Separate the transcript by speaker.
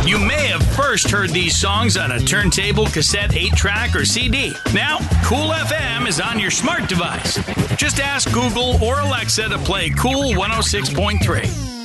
Speaker 1: You may have first heard these songs on a turntable, cassette, 8-track, or CD. Now, Cool FM is on your smart device. Just ask Google or Alexa to play Cool 106.3.